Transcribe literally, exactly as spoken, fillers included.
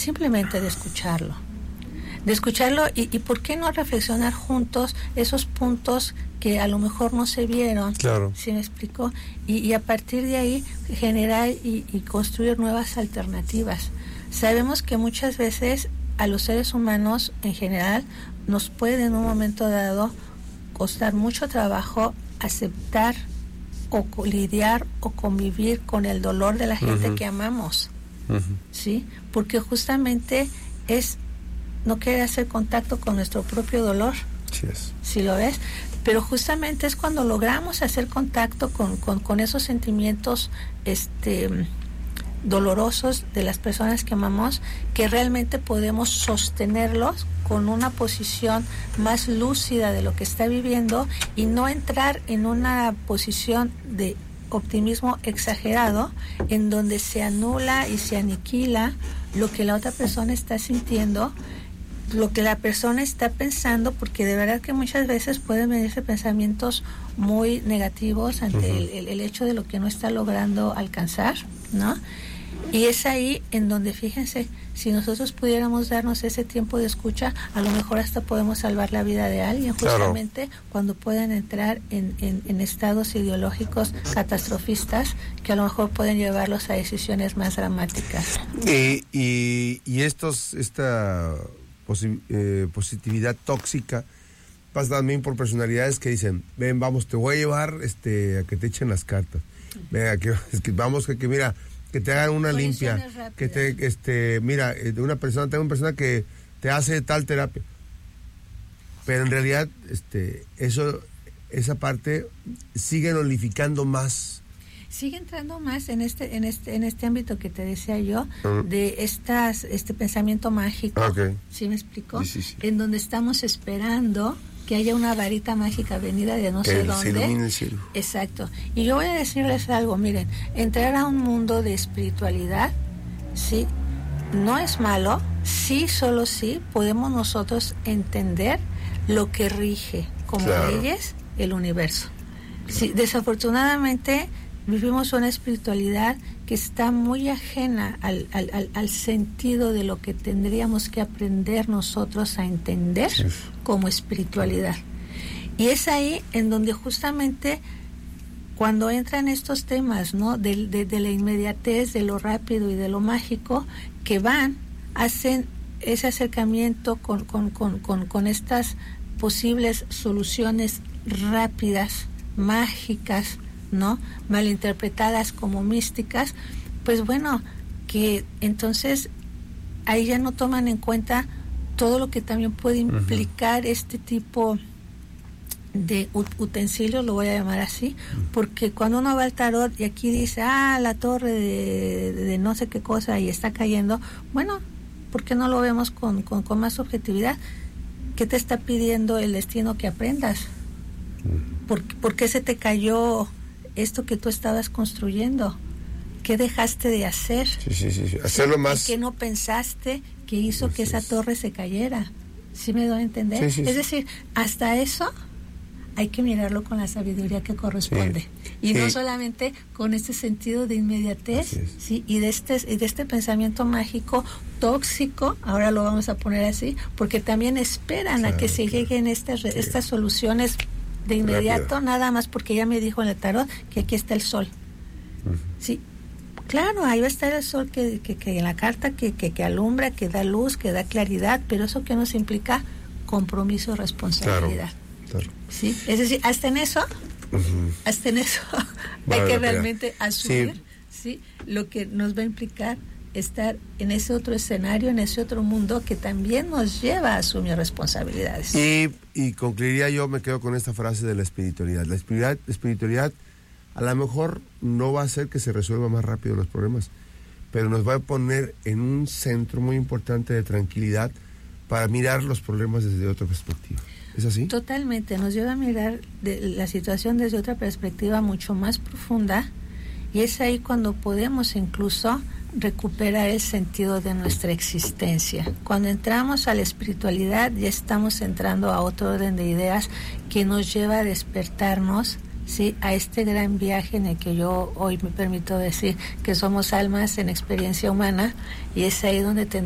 simplemente de escucharlo. De escucharlo y, y por qué no reflexionar juntos esos puntos que a lo mejor no se vieron. Claro. ¿Sí me explico? Y, y a partir de ahí generar y, y construir nuevas alternativas. Sabemos que muchas veces a los seres humanos en general nos puede en un momento dado costar mucho trabajo aceptar o lidiar o convivir con el dolor de la gente uh-huh. que amamos, uh-huh. ¿sí? Porque justamente es no querer hacer contacto con nuestro propio dolor, sí es. ¿Sí lo ves? Pero justamente es cuando logramos hacer contacto con, con, con esos sentimientos este dolorosos de las personas que amamos, que realmente podemos sostenerlos con una posición más lúcida de lo que está viviendo y no entrar en una posición de optimismo exagerado en donde se anula y se aniquila lo que la otra persona está sintiendo, lo que la persona está pensando, porque de verdad que muchas veces pueden venirse pensamientos muy negativos ante uh-huh. el, el, el hecho de lo que no está logrando alcanzar, ¿no? Y es ahí en donde, fíjense, si nosotros pudiéramos darnos ese tiempo de escucha, a lo mejor hasta podemos salvar la vida de alguien, justamente claro. cuando pueden entrar en, en, en estados ideológicos catastrofistas que a lo mejor pueden llevarlos a decisiones más dramáticas. Y, y, y estos, esta posi- eh, positividad tóxica pasa también por personalidades que dicen, ven, vamos, te voy a llevar este, a que te echen las cartas. Ven, que, es que vamos, que, que mira... que te hagan una limpia, que te, este, mira, de una persona, tengo una persona que te hace tal terapia, pero en realidad, este, eso, esa parte sigue nullificando más. Sigue entrando más en este, en este, en este ámbito que te decía yo, uh-huh. de estas, este pensamiento mágico, okay. ¿sí me explico? Sí, sí, sí. En donde estamos esperando que haya una varita mágica venida de no que sé se dónde. ilumine el cielo. Exacto. Y yo voy a decirles algo, miren, entrar a un mundo de espiritualidad, sí, no es malo, sí, solo sí, podemos nosotros entender lo que rige como claro. leyes el universo. Sí, desafortunadamente vivimos una espiritualidad que está muy ajena al, al, al, al sentido de lo que tendríamos que aprender nosotros a entender sí. como espiritualidad. Y es ahí en donde justamente cuando entran estos temas, ¿no? De, de, de la inmediatez, de lo rápido y de lo mágico, que van, hacen ese acercamiento con, con, con, con, con estas posibles soluciones rápidas, mágicas, ¿no? Malinterpretadas como místicas, pues bueno, que entonces ahí ya no toman en cuenta todo lo que también puede implicar uh-huh. este tipo de utensilios, lo voy a llamar así, porque cuando uno va al tarot y aquí dice, ah, la torre de, de no sé qué cosa y está cayendo, bueno, ¿por qué no lo vemos con, con, con más objetividad? ¿Qué te está pidiendo el destino que aprendas? ¿Por, por qué se te cayó esto que tú estabas construyendo? ¿Qué dejaste de hacer? Sí, sí, sí, sí. Hacerlo ¿Sí? más. ¿Qué no pensaste que hizo que esa torre se cayera? ¿Sí me doy a entender? Sí, sí, es sí. decir, hasta eso hay que mirarlo con la sabiduría que corresponde. Sí. Y sí. no solamente con este sentido de inmediatez, ¿sí? y de este, y de este pensamiento mágico tóxico, ahora lo vamos a poner así, porque también esperan claro, a que se claro. lleguen estas, sí. estas soluciones de inmediato, rápido. Nada más porque ya me dijo en el tarot que aquí está el sol. Uh-huh. Sí, claro, ahí va a estar el sol que, que, que en la carta que, que, que alumbra, que da luz, que da claridad, pero eso que nos implica compromiso, responsabilidad. Claro, claro. Sí, es decir, hasta en eso, uh-huh. hasta en eso vale, hay que realmente asumir, sí. sí, lo que nos va a implicar estar en ese otro escenario, en ese otro mundo que también nos lleva a asumir responsabilidades. Y, y concluiría yo, me quedo con esta frase de la espiritualidad. La espiritualidad, la espiritualidad a lo mejor no va a hacer que se resuelvan más rápido los problemas, pero nos va a poner en un centro muy importante de tranquilidad para mirar los problemas desde otra perspectiva. ¿Es así? Totalmente, nos lleva a mirar de la situación desde otra perspectiva mucho más profunda, y es ahí cuando podemos incluso recuperar el sentido de nuestra existencia. Cuando entramos a la espiritualidad ya estamos entrando a otro orden de ideas que nos lleva a despertarnos, ¿sí? A este gran viaje en el que yo hoy me permito decir que somos almas en experiencia humana, y es ahí donde tenemos